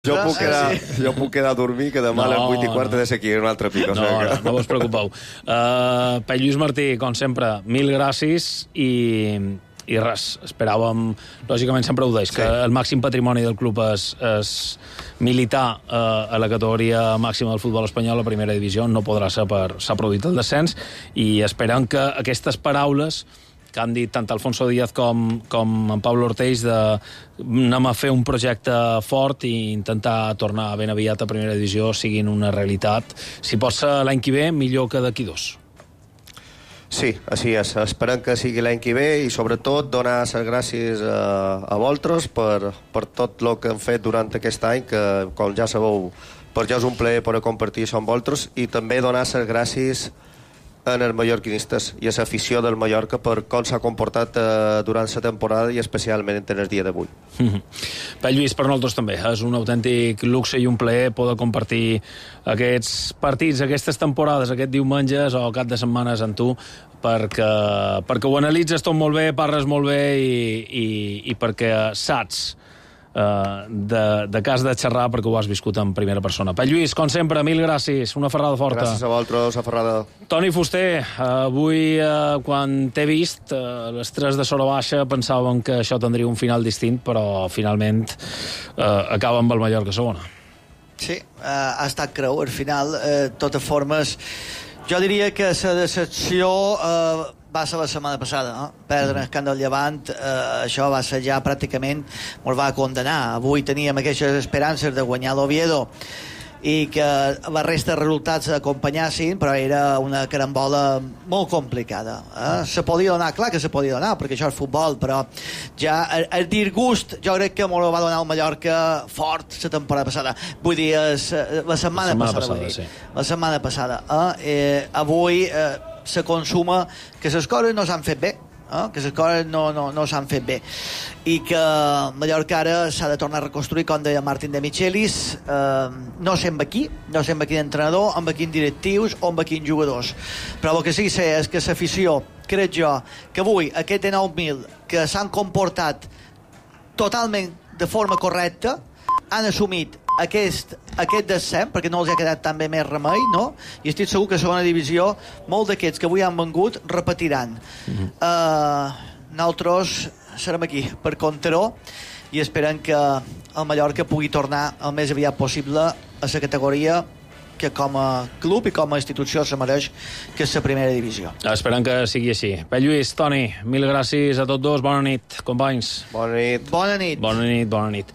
Jo puc quedar a dormir, que demà a les 8:15 de ser aquí un altre pic. No us preocupeu. Pell Lluís Martí, com sempre, mil gràcies i res, esperàvem, lògicament sempre ho deix, que el màxim patrimoni del club és militar a la categoria màxima del futbol espanyol, la primera divisió, no podrà ser s'ha produït el descens, i esperem que aquestes paraules que han dit tant Alfonso Díaz com en Pablo Ortells d'anem a fer un projecte fort i intentar tornar ben aviat a primera divisió siguin una realitat. Si pot ser l'any que ve, millor que d'aquí 2. Sí, així és. Esperem que sigui l'any que ve i sobretot donar les gràcies a vosaltres per tot el que hem fet durant aquest any, que com ja sabeu, per jo és un plaer poder compartir això amb vosaltres, i també donar les gràcies en els mallorquinistes i a l'afició del Mallorca per com s'ha comportat durant la temporada i especialment en el dia d'avui. Pell Lluís, per nosaltres també és un autèntic luxe i un plaer poder compartir aquests partits, aquestes temporades, aquests diumenges o cap de setmanes amb tu, perquè ho analitzes tot molt bé, parles molt bé i perquè saps de cas de xerrar, perquè ho has viscut en primera persona. Pell Lluís, com sempre, mil gràcies, una ferrada forta. Gràcies a vosaltres, a ferrada. Toni Fuster, avui quan t'he vist a les 3 de Sora Baixa pensàvem que això tindria un final distint, però finalment acaba amb el Mallorca segona. Sí, ha estat creu al final. De totes formes, jo diria que la decepció va ser la setmana passada, perdre el camp del Llevant, això va ser ja pràcticament, ens va condenar. Avui teníem aquestes esperances de guanyar l'Oviedo i que la resta de resultats acompanyassin, però era una carambola molt complicada. Se podia donar, clar que se podia donar, perquè això és futbol, però ja el disgust jo crec que m'ho va donar el Mallorca fort la temporada passada. Vull dir, la setmana passada. Sí. La setmana passada. Avui se consuma que les coses no s'han fet bé, que les coses no s'han fet bé, i que Mallorca ara s'ha de tornar a reconstruir, com deia Martín de Michelis. No sé amb qui d'entrenador, amb quins directius o amb quins jugadors, però el que sí que sé és que l'afició, crec jo, que avui aquest de 9.000 que s'han comportat totalment de forma correcta, han assumit aquest descens, perquè no els ha quedat tan bé més remei, no? I estic segur que a segona divisió molts d'aquests que avui han vengut repetiran. Nosaltres serem aquí per Conteró i esperem que el Mallorca pugui tornar el més aviat possible a la categoria que com a club i com a institució se mereix, que és la primera divisió. Esperem que sigui així. Pell Lluís, Toni, mil gràcies a tots dos. Bona nit, companys. Bona nit. Bona nit. Bona nit, bona nit.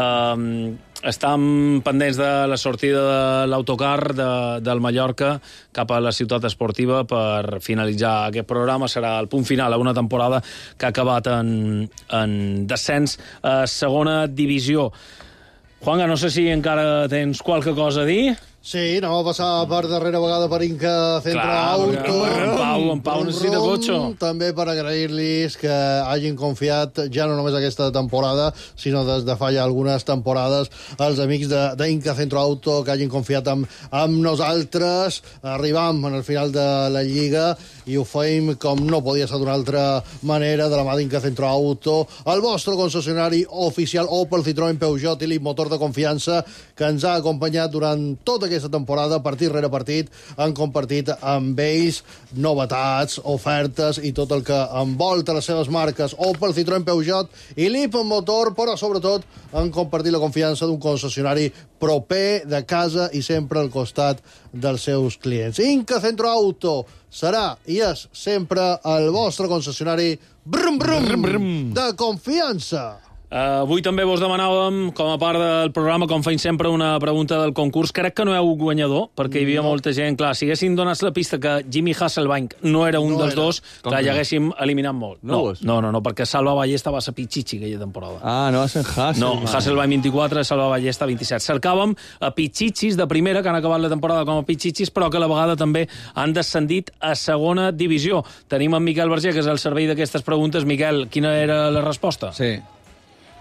Estem pendents de la sortida de l'autocar del Mallorca cap a la ciutat esportiva per finalitzar aquest programa. Serà el punt final a una temporada que ha acabat en descens a segona divisió. Juanga, no sé si encara tens qualque cosa a dir. Sí, anem a passar per darrera vegada per Inca Centro Auto. En Pau necessita cotxe. També per agrair-los que hagin confiat ja no només aquesta temporada, sinó des de fa ja algunes temporades, els amics d'Inca Centro Auto, que hagin confiat amb nosaltres. Arribam en el final de la Lliga i ho feim com no podia ser d'una altra manera, de la mà d'Inca Centro Auto, el vostre concessionari oficial Opel, Citroën, Peugeot i motor de confiança, que ens ha acompanyat durant tota aquesta temporada, partit rere partit. Han compartit amb ells novetats, ofertes i tot el que envolta les seves marques Opel, Citroën, Peugeot i Lippe Motor, però sobretot han compartit la confiança d'un concessionari proper de casa i sempre al costat dels seus clients. Inca Centro Auto serà i és sempre el vostre concessionari brum, brum, brum, brum, de confiança. Avui també vos demanàvem, com a part del programa, com feim sempre, una pregunta del concurs. Crec que no heu guanyador, perquè hi havia molta gent. Clar, si haguessin donat la pista que Jimmy Hasselbank no era un dels dos, clar, ja haguéssim eliminat molt. No, perquè Salva Ballesta va ser Pichichi aquella temporada. No va ser Hasselbank. No, Hasselbank 24, Salva Ballesta 27. Cercàvem a Pichichis de primera, que han acabat la temporada com a Pichichis, però que a la vegada també han descendit a segona divisió. Tenim en Miquel Verger, que és el servei d'aquestes preguntes. Miquel, quina era la resposta? Sí.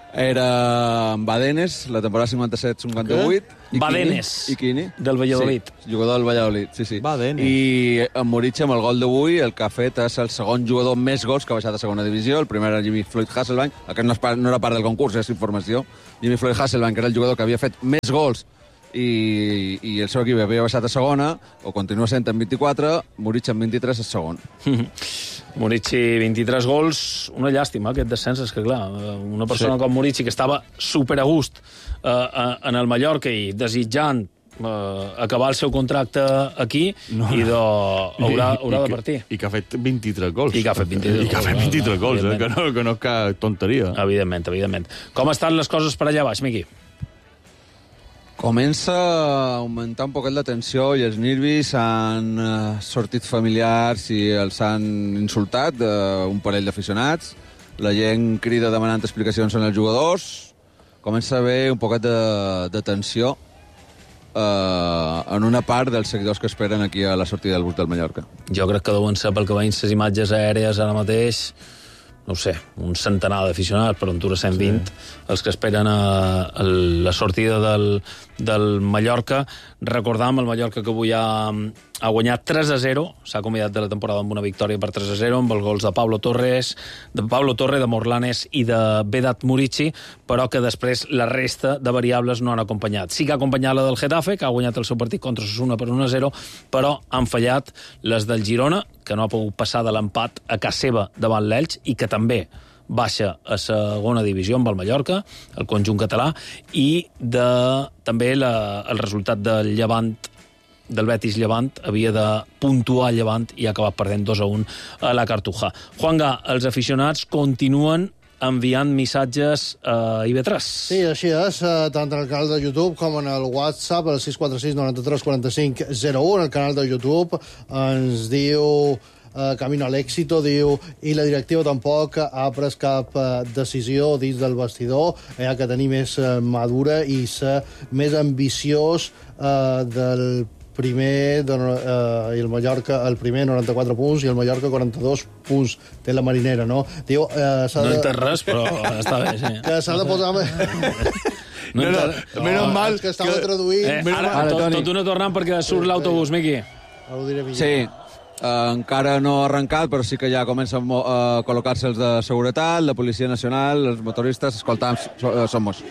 Era en Badenes, la temporada 57-58. Badenes, I Quini. del Valladolid. Sí, jugador del Valladolid, sí. Badenes. I en Moritz, amb el gol d'avui, el que ha fet és el segon jugador amb més gols que ha baixat a segona divisió. El primer era Jimmy Floyd Hasselbank, aquest no era part del concurs, és informació. Jimmy Floyd Hasselbank era el jugador que havia fet més gols i el seu equip havia baixat a segona, o continua sent en 24, Moritz en 23 és segon. Moritz, 23 gols, una llàstima aquest descens, és que clar, una persona com Moritz, que estava super a gust en el Mallorca i desitjant acabar el seu contracte aquí, haurà de partir. I que ha fet 23 gols. I que ha fet 23 gols, que no és cap tonteria. Evidentment. Com estan les coses per allà baix, Miqui? Comença a augmentar un poquet la tensió i els nervis. Han sortit familiars i els han insultat un parell d'aficionats. La gent crida demanant explicacions en els jugadors. Comença a haver un poquet de tensió en una part dels seguidors que esperen aquí a la sortida del bus del Mallorca. Jo crec que deuen ser, pel que veiem les imatges aèries ara mateix, no sé, un centenar d'aficionats, per on dura 120, els que esperen la sortida del Mallorca. Recordam el Mallorca que avui ha guanyat 3-0, s'ha acomiadat de la temporada amb una victòria per 3-0, amb els gols de Pablo Torre, de Morlanes i de Vedat Murici, però que després la resta de variables no han acompanyat. Sí que ha acompanyat la del Getafe, que ha guanyat el seu partit contra Osasuna per 1-0, però han fallat les del Girona, que no ha pogut passar de l'empat a casa seva davant l'Elx i que també baixa a segona divisió amb el Mallorca, el conjunt català, i també el resultat del Llevant, del Betis Llevant, havia de puntuar Llevant i ha acabat perdent 2-1 a la Cartuja. Juanga, els aficionats continuen enviant missatges a IB3. Sí, així és, tant en el canal de YouTube com en el WhatsApp, el 646 93 45 01, en el canal de YouTube ens diu Camino a l'èxito, diu, i la directiva tampoc ha pres cap decisió dins del vestidor, ha que tenir més madura i ser més ambiciós del primer i el Mallorca, el primer 94 punts i el Mallorca 42 punts té la Marinera, no? Diu, no entès res, però està bé, sí. Que s'ha de posar... Menys mal que estava traduint... Ara, tot una tornant perquè surt l'autobús, Miqui. Sí, encara no ha arrencat, però sí que ja comencen a col·locar-se els de seguretat, la Policia Nacional, els motoristes, escoltam, Somos.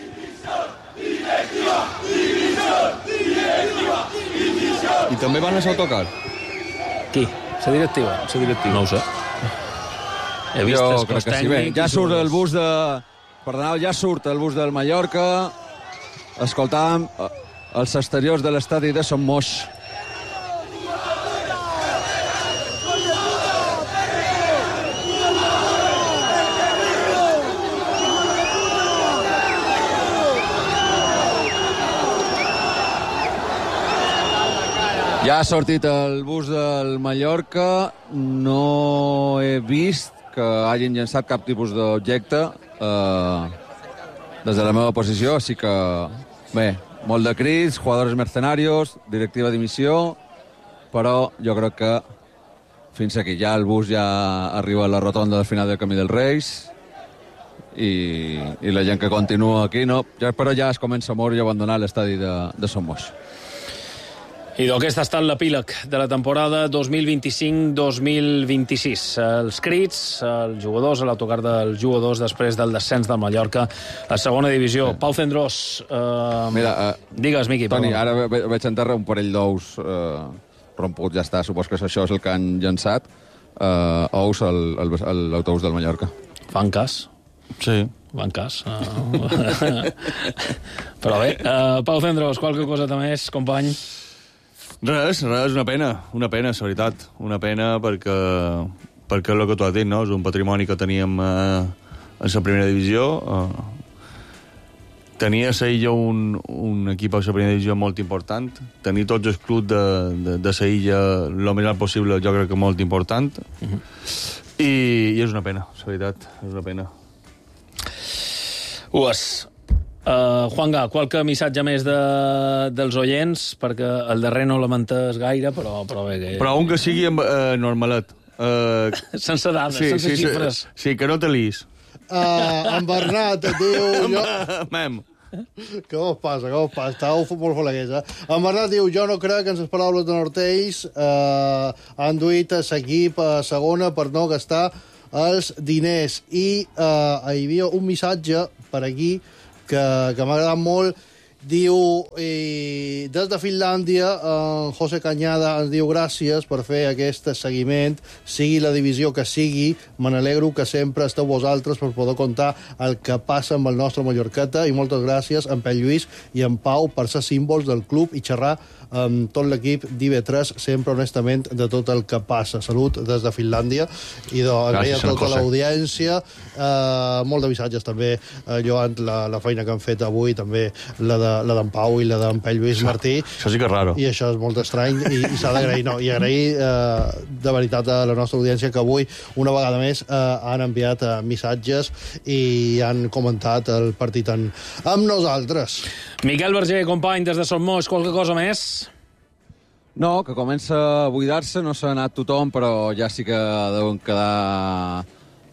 I també van a l'autocar? Qui? La directiva? No ho sé. He vist jo crec que sí. Bé, ja surt el bus de... Perdoneu, ja surt el bus del Mallorca. Escoltàvem els exteriors de l'estadi de Somos. Ja ha sortit el bus del Mallorca. No he vist que hagin llançat cap tipus d'objecte des de la meva posició, així que, bé, molt de crits, jugadors mercenarios, directiva dimissió, però jo crec que fins aquí. Ja el bus ja arriba a la rotonda del final del Camí dels Reis i la gent que continua aquí, no, però ja es comença a moure i abandonar l'estadi de Somos. I aquest ha estat l'epíleg de la temporada 2025-2026. Els crits, els jugadors, l'autocar dels jugadors després del descens del Mallorca a segona divisió. Pau Cendrós, mira, digues, Miqui. Toni, ara vaig enterrar un parell d'ous romputs, ja està, supos que això és el que han llançat. Ous a l'autobús del Mallorca. Fan cas? Sí. Fan cas. Però bé, Pau Cendrós, qualque cosa més, company? Res, una pena, la veritat. Una pena perquè és el que tu has dit, no? És un patrimoni que teníem en la primera divisió. Tenir a Saïlla un equip a la primera divisió molt important. Tenir tots els clubs de Saïlla el més alt possible, jo crec que molt important. I és una pena, la veritat, és una pena. Ho és. Juanga, qualque missatge més dels oients, perquè el darrer no lamentes gaire, però bé... Però un que sigui normalet. Sense dades, sense xifres. Sí, que no te liis. En Bernat diu... Mem. Què us passa? Estàveu molt folaguers, En Bernat diu, jo no crec que en les paraules de Nortells han duit l'equip a segona per no gastar els diners. I hi havia un missatge per aquí que m'ha agradat molt. Diu, des de Finlàndia, José Cañada ens diu gràcies per fer aquest seguiment, sigui la divisió que sigui, me n'alegro que sempre esteu vosaltres per poder contar el que passa amb el nostre Mallorqueta, i moltes gràcies a en Pep Lluís i en Pau per ser símbols del club i xerrar amb tot l'equip d'IV3 sempre honestament de tot el que passa. Salut des de Finlàndia i agrair a tota l'audiència. Molt de missatges també, Joan, la feina que han fet avui, també la d'en Pau i la d'en Pep Lluís Martí. Això sí que és raro. I això és molt estrany i s'ha d'agrair. No, i agrair de veritat a la nostra audiència que avui, una vegada més, han enviat missatges i han comentat el partit amb nosaltres. Miquel Verger, company, des de Son Moix, qualque cosa més? No, que comença a buidar-se, no s'ha anat tothom, però ja sí que deuen quedar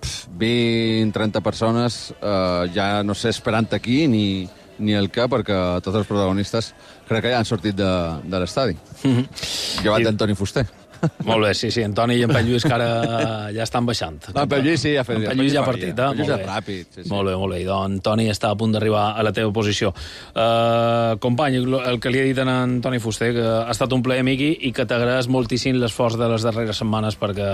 20-30 persones, ja no sé, esperant aquí ni el què, perquè tots els protagonistes crec que ja han sortit de l'estadi. Llevat d'Antoni Fuster. Molt bé, sí, en Toni i en Pep Lluís que ara ja estan baixant. En Pep Lluís sí, ja ha fet. En Pep Lluís ja ha partit, Pep Lluís és ràpid. Sí. Molt bé. Doncs Toni està a punt d'arribar a la teva posició. Company, el que li he dit a en Toni Fuster, que ha estat un plaer, Miqui, i que t'agraeix moltíssim l'esforç de les darreres setmanes, perquè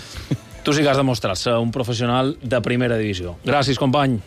tu sí que has demostrat ser un professional de primera divisió. Gràcies, company.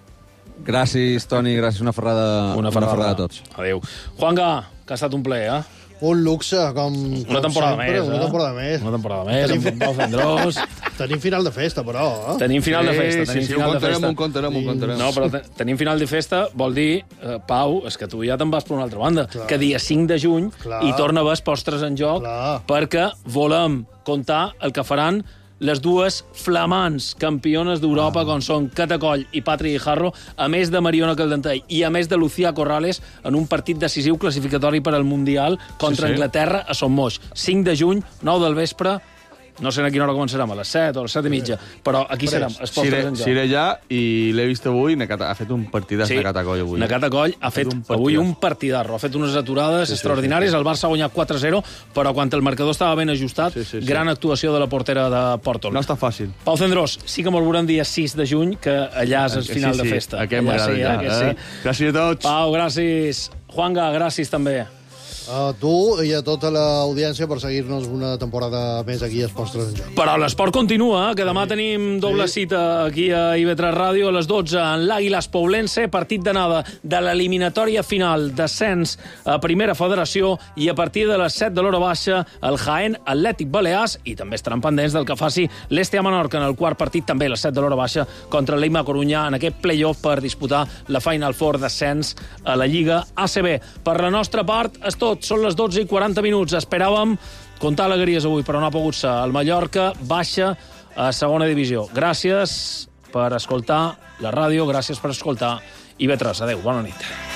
Gràcies, Toni, gràcies, una ferrada a tots. Adéu. Juanga, que ha estat un plaer, Un luxe, com una temporada sempre, més, Una temporada més. amb Pau Fendrós. Tenim final de festa, però. Tenim final de festa. Sí, ho contarem. No, però tenim final de festa, vol dir, Pau, és que tu ja te'n vas per una altra banda, que dia 5 de juny hi torna a haver postres en joc, perquè volem contar el que faran les dues flamants campiones d'Europa, com són Catacoll i Patri Guijarro, a més de Mariona Caldentell i a més de Lucía Corrales, en un partit decisiu classificatori per al Mundial contra Anglaterra a Son Moix. 5 de juny, 9 del vespre. No sé a quina hora començarem, a les 7 o a les 7 i mitja, però aquí serem, els postres en joc. Seré allà i l'he vist avui, ha fet un partidàs de Catacoll avui. Catacoll ha fet avui un partidarro, ha fet unes aturades extraordinàries, el Barça ha guanyat 4-0, però quan el marcador estava ben ajustat, gran actuació de la portera de Pòrtol. No està fàcil. Pau Cendrós, sí que me'l veurem dia 6 de juny, que allà és el final de festa. Aquest m'agrada ja. Gràcies a tots. Pau, gràcies. Juanga, gràcies també. A tu i a tota l'audiència per seguir-nos una temporada més aquí a Postres en Joc. Però l'esport continua, que demà tenim doble cita aquí a IB3 Ràdio a les 12 en l'Àguilas Poblense, partit d'anada de l'eliminatòria final d'ascens a Primera Federació, i a partir de les 7 de l'hora baixa el Jaén Atlètic Balears, i també estaran pendents del que faci l'Este a Menorca en el quart partit, també a les 7 de l'hora baixa, contra l'Eima Corunyà en aquest play-off per disputar la Final Four d'ascens a la Lliga ACB. Per la nostra part és tot. Són les 12:40. Esperàvem comptar alegries avui, però no ha pogut ser. El Mallorca baixa a segona divisió. Gràcies per escoltar la ràdio, gràcies per escoltar IB3. Adéu, bona nit.